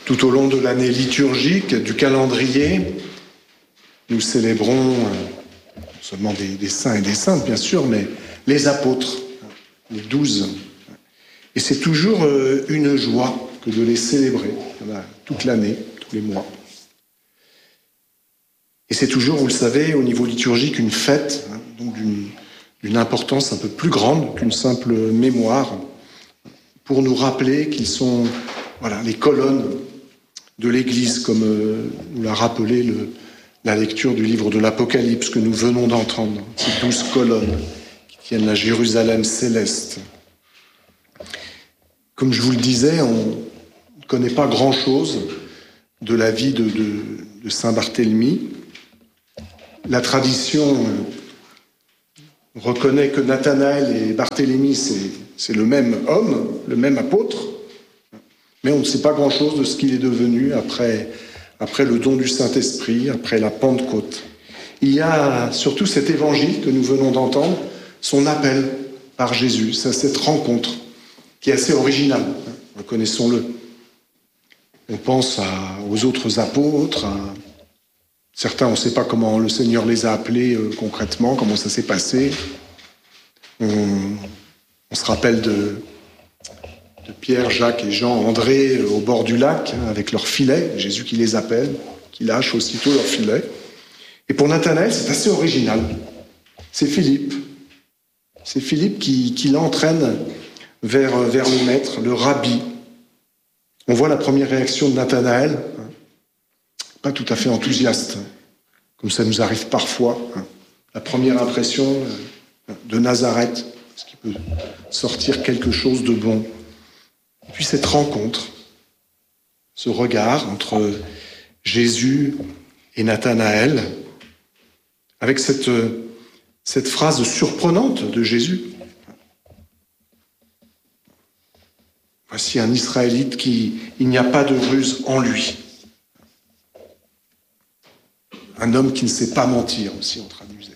Tout au long de l'année liturgique, du calendrier, nous célébrons non seulement des saints et des saintes, bien sûr, mais les apôtres, les 12. Et c'est toujours une joie que de les célébrer, toute l'année, tous les mois. Et c'est toujours, vous le savez, au niveau liturgique, une fête, donc d'une importance un peu plus grande qu'une simple mémoire, pour nous rappeler qu'ils sont les colonnes de l'Église, comme nous l'a rappelé la lecture du livre de l'Apocalypse que nous venons d'entendre, ces 12 colonnes qui tiennent la Jérusalem céleste. Comme je vous le disais, on ne connaît pas grand-chose de la vie de Saint Barthélemy. La tradition reconnaît que Nathanaël et Barthélemy, c'est le même homme, le même apôtre, mais on ne sait pas grand-chose de ce qu'il est devenu après le don du Saint-Esprit, après la Pentecôte. Il y a surtout cet évangile que nous venons d'entendre, son appel par Jésus, cette rencontre qui est assez originale, reconnaissons-le. On pense aux autres apôtres, certains, on ne sait pas comment le Seigneur les a appelés concrètement, comment ça s'est passé. On se rappelle de Pierre, Jacques et Jean, André au bord du lac, avec leurs filets, Jésus qui les appelle, qui lâche aussitôt leurs filets. Et pour Nathanaël, c'est assez original. C'est Philippe. C'est Philippe qui l'entraîne vers le maître, le rabbi. On voit la première réaction de Nathanaël, pas tout à fait enthousiaste, comme ça nous arrive parfois. La première impression de Nazareth, est-ce qu'il peut sortir quelque chose de bon? Et puis cette rencontre, ce regard entre Jésus et Nathanaël, avec cette phrase surprenante de Jésus. Voici un Israélite il n'y a pas de ruse en lui. Un homme qui ne sait pas mentir, aussi on traduisait.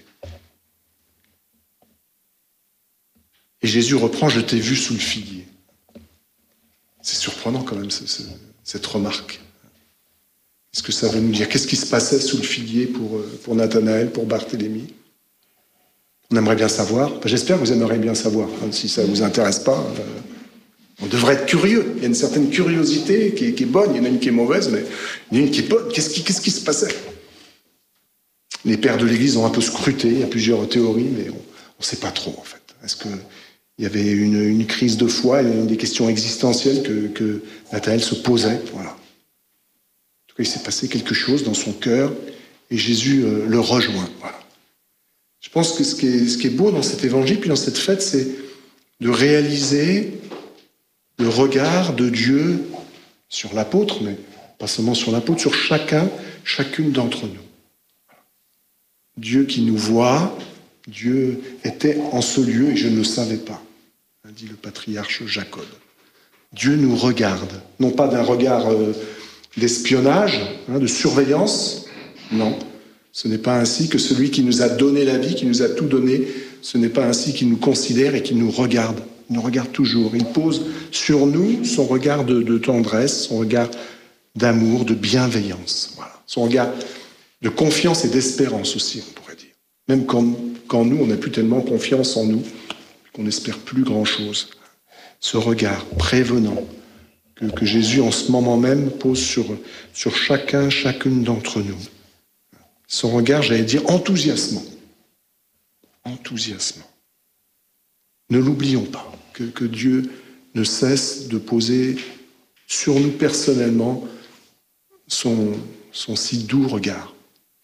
Et Jésus reprend, je t'ai vu sous le figuier. C'est surprenant quand même cette remarque. Qu'est-ce que ça veut nous dire? Qu'est-ce qui se passait sous le figuier pour Nathanaël, pour Barthélemy? On aimerait bien savoir. J'espère que vous aimeriez bien savoir. Si ça ne vous intéresse pas, on devrait être curieux. Il y a une certaine curiosité qui est bonne. Il y en a une qui est mauvaise, mais il y en a une qui est bonne. Qu'est-ce qui se passait? Les pères de l'Église ont un peu scruté. Il y a plusieurs théories, mais on ne sait pas trop, en fait. Est-ce qu'il y avait une crise de foi, des questions existentielles que Nathanaël se posait? Voilà. En tout cas, il s'est passé quelque chose dans son cœur et Jésus le rejoint. Voilà. Je pense que ce qui est beau dans cet évangile, puis dans cette fête, c'est de réaliser le regard de Dieu sur l'apôtre, mais pas seulement sur l'apôtre, sur chacune d'entre nous. Dieu qui nous voit, Dieu était en ce lieu et je ne le savais pas, dit le patriarche Jacob. Dieu nous regarde, non pas d'un regard d'espionnage, de surveillance, non. Ce n'est pas ainsi que celui qui nous a donné la vie, qui nous a tout donné, ce n'est pas ainsi qu'il nous considère et qu'il nous regarde. Il nous regarde toujours. Il pose sur nous son regard de tendresse, son regard d'amour, de bienveillance. Voilà. Son regard de confiance et d'espérance aussi, on pourrait dire. Même quand nous, on n'a plus tellement confiance en nous, qu'on n'espère plus grand-chose. Ce regard prévenant que Jésus, en ce moment même, pose sur chacune d'entre nous. Son regard, j'allais dire, enthousiasmant. Enthousiasmant. Ne l'oublions pas, que Dieu ne cesse de poser sur nous personnellement son si doux regard.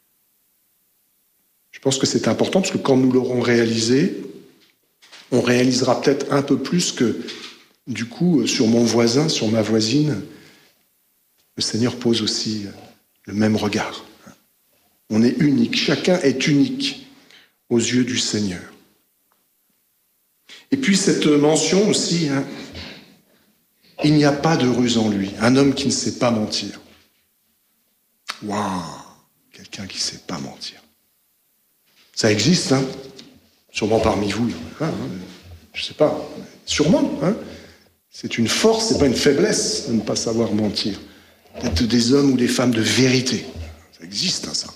Je pense que c'est important parce que quand nous l'aurons réalisé, on réalisera peut-être un peu plus que, du coup, sur mon voisin, sur ma voisine, le Seigneur pose aussi le même regard. On est unique, chacun est unique aux yeux du Seigneur. Et puis cette mention aussi, il n'y a pas de ruse en lui, un homme qui ne sait pas mentir. Waouh, quelqu'un qui ne sait pas mentir. Ça existe, sûrement parmi vous, je ne sais pas, sûrement. C'est une force, c'est pas une faiblesse de ne pas savoir mentir. d'être des hommes ou des femmes de vérité. Ça existe, hein, ça.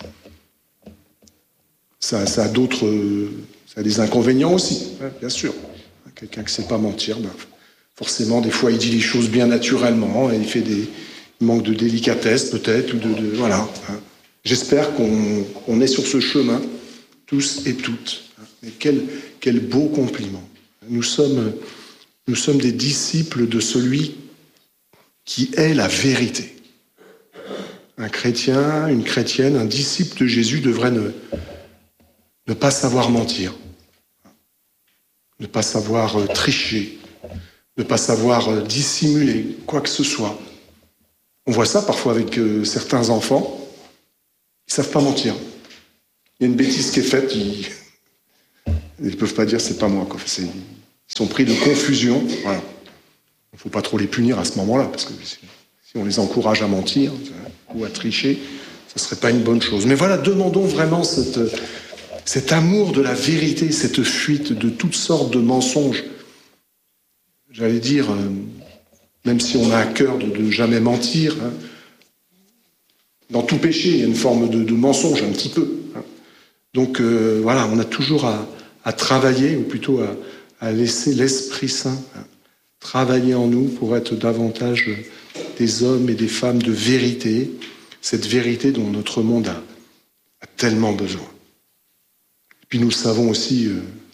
Ça a d'autres... ça a des inconvénients aussi, hein, bien sûr. Quelqu'un qui ne sait pas mentir, ben, forcément, des fois, il dit les choses bien naturellement, et il manque de délicatesse, peut-être, ou voilà. Hein. J'espère qu'on est sur ce chemin, tous et toutes. Hein. Mais quel beau compliment. Nous sommes des disciples de celui qui est la vérité. Un chrétien, une chrétienne, un disciple de Jésus devrait ne pas savoir mentir, ne pas savoir tricher, ne pas savoir dissimuler quoi que ce soit. On voit ça parfois avec certains enfants, ils ne savent pas mentir. Il y a une bêtise qui est faite, ils ne peuvent pas dire c'est pas moi. Quoi. Ils sont pris de confusion. Voilà. Il ne faut pas trop les punir à ce moment-là, parce que si on les encourage à mentir ou à tricher, ça ne serait pas une bonne chose. Mais voilà, demandons vraiment cet amour de la vérité, cette fuite de toutes sortes de mensonges. J'allais dire, même si on a à cœur de jamais mentir, hein, dans tout péché, il y a une forme de mensonge, un petit peu. Hein. Donc voilà, on a toujours à travailler, ou plutôt à laisser l'Esprit Saint travailler en nous pour être davantage des hommes et des femmes de vérité, cette vérité dont notre monde a tellement besoin. Et puis nous le savons aussi,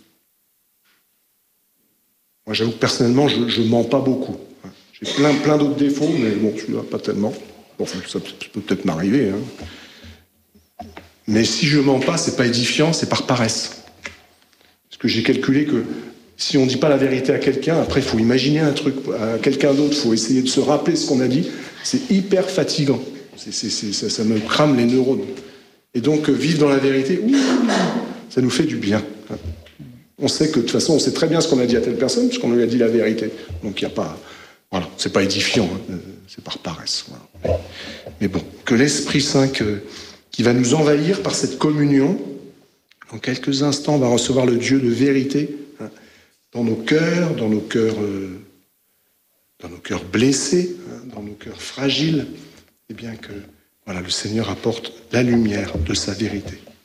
moi j'avoue que personnellement je mens pas beaucoup. J'ai plein d'autres défauts, mais bon, celui-là pas tellement. Bon, ça peut peut-être m'arriver. Hein. Mais si je mens pas, c'est pas édifiant, c'est par paresse. Parce que j'ai calculé que si on ne dit pas la vérité à quelqu'un, après il faut imaginer un truc à quelqu'un d'autre, il faut essayer de se rappeler ce qu'on a dit, c'est hyper fatigant. Ça me crame les neurones. Et donc vivre dans la vérité, ça nous fait du bien. On sait que de toute façon, on sait très bien ce qu'on a dit à telle personne, puisqu'on lui a dit la vérité. Donc il n'y a pas... Voilà, c'est pas édifiant, hein, c'est par paresse. Voilà. Mais bon, que l'Esprit Saint qui va nous envahir par cette communion, en quelques instants, on va recevoir le Dieu de vérité hein, dans nos cœurs blessés, hein, dans nos cœurs fragiles, et bien que voilà, le Seigneur apporte la lumière de sa vérité.